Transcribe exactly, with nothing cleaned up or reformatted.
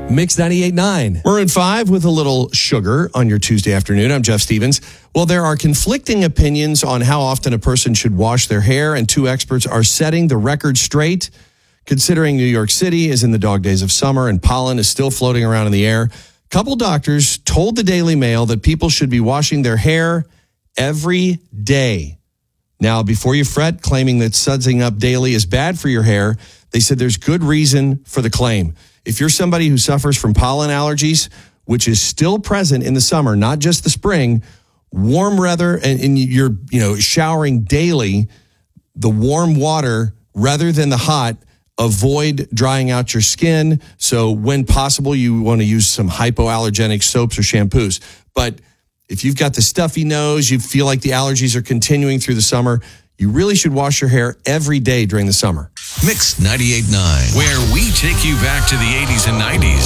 Mix ninety-eight point nine. We're in five with a little sugar on your Tuesday afternoon. I'm Jeff Stevens. Well, there are conflicting opinions on how often a person should wash their hair, and two experts are setting the record straight. Considering New York City is in the dog days of summer and pollen is still floating around in the air, a couple doctors told the Daily Mail that people should be washing their hair every day. Now, before you fret claiming that sudsing up daily is bad for your hair, they said there's good reason for the claim. If you're somebody who suffers from pollen allergies, which is still present in the summer, not just the spring, warm weather, and, and you're you know showering daily, the warm water rather than the hot, avoid drying out your skin. So when possible, you want to use some hypoallergenic soaps or shampoos. But if you've got the stuffy nose, you feel like the allergies are continuing through the summer, you really should wash your hair every day during the summer. Mix ninety-eight point nine, where we take you back to the eighties and nineties.